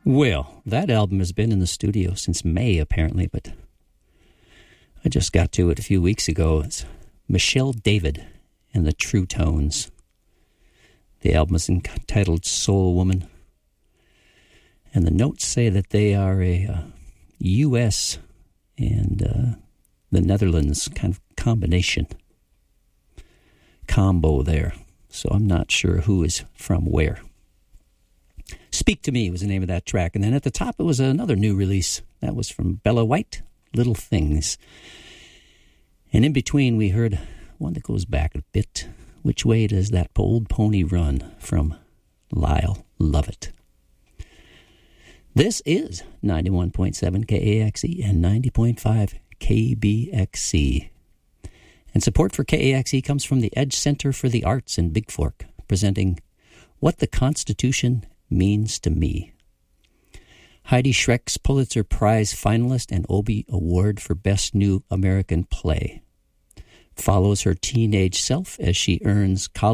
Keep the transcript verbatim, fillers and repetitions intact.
Well, that album has been in the studio since May, apparently, but I just got to it a few weeks ago. It's Michelle David and the True Tones. The album is entitled Soul Woman, and the notes say that they are a uh, U S and uh, the Netherlands kind of combination, combo there. So I'm not sure who is from where. Speak to Me was the name of that track. And then at the top, it was another new release. That was from Bella White, Little Things. And in between, we heard one that goes back a bit. Which Way Does That Old Pony Run? From Lyle Lovett. This is ninety-one point seven K A X E and ninety point five K B X C. And support for K A X E comes from the Edge Center for the Arts in Big Fork, presenting What the Constitution Means to Me. Heidi Schreck's Pulitzer Prize finalist and Obie Award for Best New American Play follows her teenage self as she earns college